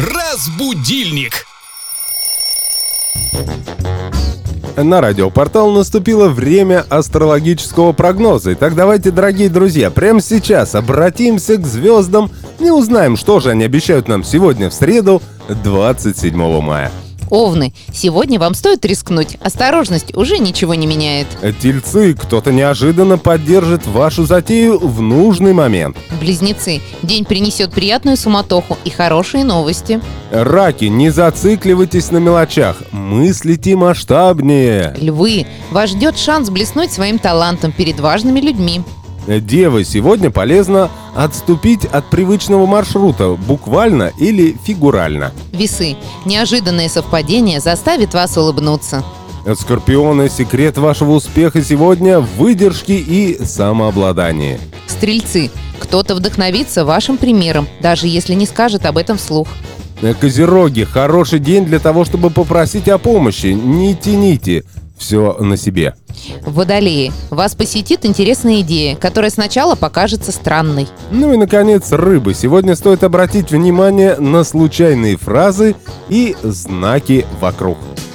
Разбудильник. На радиопортал наступило время астрологического прогноза. Итак, давайте, дорогие друзья, прямо сейчас обратимся к звездам и узнаем, что же они обещают нам сегодня, в среду, 27 мая. Овны, сегодня вам стоит рискнуть. Осторожность уже ничего не меняет. Тельцы, кто-то неожиданно поддержит вашу затею в нужный момент. Близнецы, день принесет приятную суматоху и хорошие новости. Раки, не зацикливайтесь на мелочах, мыслите масштабнее. Львы, вас ждет шанс блеснуть своим талантом перед важными людьми. Девы, сегодня полезно отступить от привычного маршрута, буквально или фигурально. Весы, неожиданное совпадение заставит вас улыбнуться. Скорпионы, секрет вашего успеха сегодня в выдержке и самообладании. Стрельцы, кто-то вдохновится вашим примером, даже если не скажет об этом вслух. Козероги, хороший день для того, чтобы попросить о помощи. Не тяните все на себе. Водолеи, вас посетит интересная идея, которая сначала покажется странной. Ну и, наконец, рыбы. Сегодня стоит обратить внимание на случайные фразы и знаки вокруг.